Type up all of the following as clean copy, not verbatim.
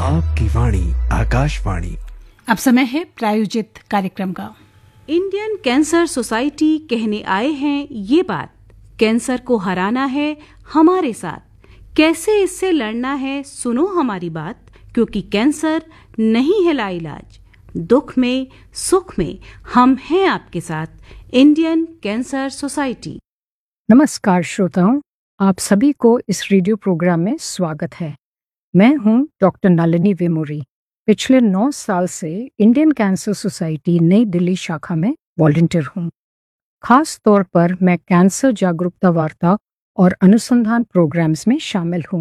आपकी वाणी आकाशवाणी। अब समय है प्रायोजित कार्यक्रम का। इंडियन कैंसर सोसाइटी कहने आए हैं ये बात, कैंसर को हराना है हमारे साथ, कैसे इससे लड़ना है सुनो हमारी बात, क्योंकि कैंसर नहीं है लाइलाज, दुख में सुख में हम हैं आपके साथ। Indian cancer society. नमस्कार श्रोताओं, आप सभी को इस रेडियो प्रोग्राम में स्वागत है। मैं हूं डॉक्टर नलिनी वेमोरी। पिछले 9 साल से इंडियन कैंसर सोसाइटी नई दिल्ली शाखा में वॉलंटियर हूं। खास तौर पर मैं कैंसर जागरूकता वार्ता और अनुसंधान प्रोग्राम्स में शामिल हूं।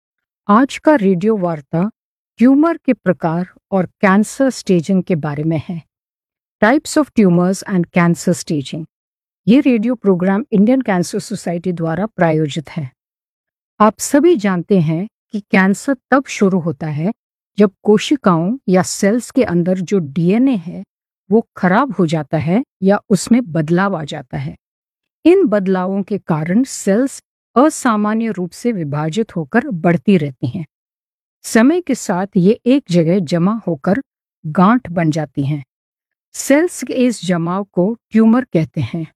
आज का रेडियो वार्ता ट्यूमर के प्रकार और कैंसर स्टेजिंग के बारे में है। Types of tumours and cancer staging. ये radio programme Indian cancer society द्वारा प्रायोजित है। आप सभी जानते हैं कि कैंसर तब शुरू होता है जब कोशिकाओं या सेल्स के अंदर जो डीएनए है वो खराब हो जाता है या उसमें बदलाव आ जाता है। इन बदलावों के कारण सेल्स असामान्य रूप से विभाजित होकर बढ़ती रहती हैं। समय के साथ ये एक जगह जमा होकर गांठ बन जाती हैं। सेल्स के इस जमाव को ट्यूमर कहते हैं।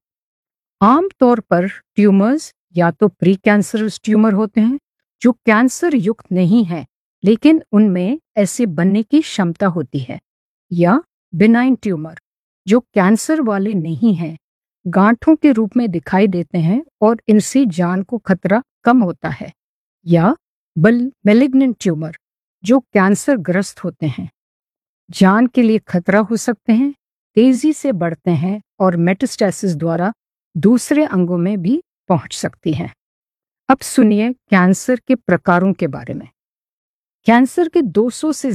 आमतौर पर ट्यूमर्स या तो प्री कैंसरस ट्यूमर होते हैं जो कैंसर युक्त नहीं है लेकिन उनमें ऐसे बनने की क्षमता होती है, या बिनाइन ट्यूमर जो कैंसर वाले नहीं हैं, गांठों के रूप में दिखाई देते हैं और इनसे जान को खतरा कम होता है, या मैलिग्नेंट ट्यूमर जो कैंसर ग्रस्त होते हैं, जान के लिए खतरा हो सकते हैं, तेजी से बढ़ते हैं और मेटास्टेसिस द्वारा दूसरे अंगों में भी पहुंच सकती हैं। अब सुनिए कैंसर के प्रकारों के बारे में। कैंसर के 200 से